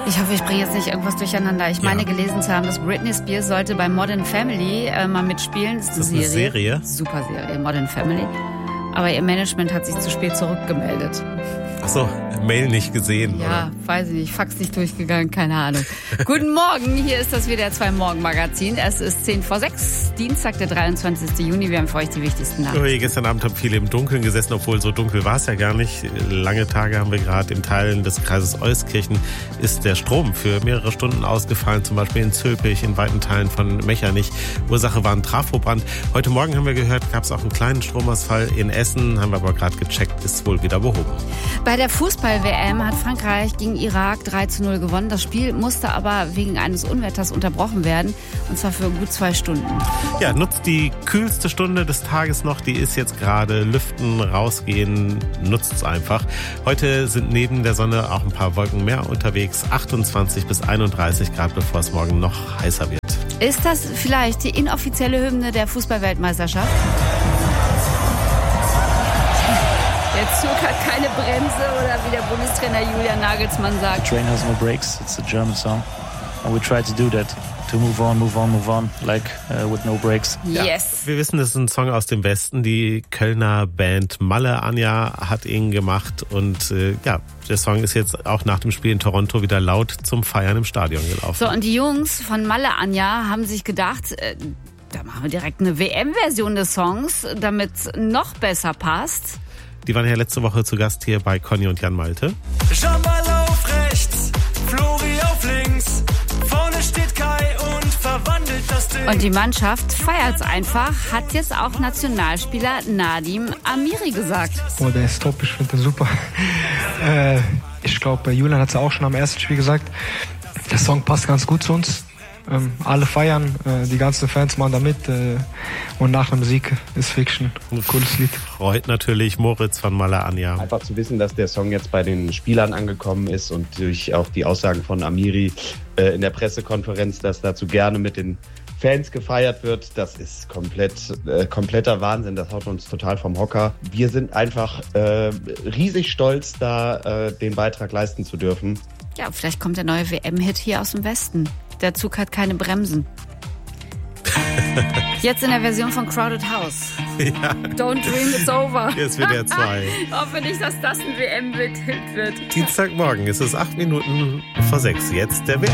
Ich hoffe, ich bringe jetzt nicht irgendwas durcheinander. Ich meine gelesen zu haben, dass Britney Spears sollte bei Modern Family mal mitspielen. Das ist eine Serie. Super Serie, Modern Family. Aber ihr Management hat sich zu spät zurückgemeldet. Ach so, Mail nicht gesehen, ja, oder? Weiß ich nicht, Fax nicht durchgegangen, keine Ahnung. Guten Morgen, hier ist das WDR 2 Morgenmagazin. Es ist 5:10, Dienstag, der 23. Juni. Wir haben für euch die wichtigsten Nachrichten. Gestern Abend haben viele im Dunkeln gesessen, obwohl so dunkel war es ja gar nicht. Lange Tage haben wir gerade. In Teilen des Kreises Euskirchen ist der Strom für mehrere Stunden ausgefallen, zum Beispiel in Zülpich, in weiten Teilen von Mechernich. Ursache war ein Trafobrand. Heute Morgen haben wir gehört, gab es auch einen kleinen Stromausfall in Essen, haben wir aber gerade gecheckt, ist wohl wieder behoben. Bei der Fußball-WM hat Frankreich gegen Irak 3:0 gewonnen. Das Spiel musste aber wegen eines Unwetters unterbrochen werden, und zwar für gut 2 Stunden. Ja, nutzt die kühlste Stunde des Tages noch, die ist jetzt gerade. Lüften, rausgehen, nutzt es einfach. Heute sind neben der Sonne auch ein paar Wolken mehr unterwegs, 28 bis 31 Grad, bevor es morgen noch heißer wird. Ist das vielleicht die inoffizielle Hymne der Fußball-Weltmeisterschaft? Der Zug hat keine Bremse, oder wie der Bundestrainer Julian Nagelsmann sagt. The train has no brakes. It's a German song. And we try to do that. To move on, like with no brakes. Yes. Ja, wir wissen, das ist ein Song aus dem Westen. Die Kölner Band Malle Anja hat ihn gemacht. Und der Song ist jetzt auch nach dem Spiel in Toronto wieder laut zum Feiern im Stadion gelaufen. So, und die Jungs von Malle Anja haben sich gedacht, da machen wir direkt eine WM-Version des Songs, damit es noch besser passt. Die waren ja letzte Woche zu Gast hier bei Conny und Jan Malte. Jambal auf rechts, Flori auf links, vorne steht Kai und verwandelt das Ding. Und die Mannschaft feiert's einfach, hat jetzt auch Nationalspieler Nadim Amiri gesagt. Oh, der ist top, ich finde den super. Ich glaube, Julian hat es auch schon am ersten Spiel gesagt. Der Song passt ganz gut zu uns. Alle feiern, die ganzen Fans machen da mit, und nach dem Sieg ist Fiction. Ein cooles Lied. Freut natürlich Moritz von Malle Anja. Einfach zu wissen, dass der Song jetzt bei den Spielern angekommen ist und durch auch die Aussagen von Amiri in der Pressekonferenz, dass dazu gerne mit den Fans gefeiert wird, das ist kompletter Wahnsinn, das haut uns total vom Hocker. Wir sind einfach riesig stolz, da den Beitrag leisten zu dürfen. Ja, vielleicht kommt der neue WM-Hit hier aus dem Westen. Der Zug hat keine Bremsen. Jetzt in der Version von Crowded House. Ja. Don't dream it's over. Jetzt wird er 2. Hoffe nicht, dass das ein WM-Hit wird. Dienstagmorgen ist es 8 Minuten vor 6. Jetzt der WM.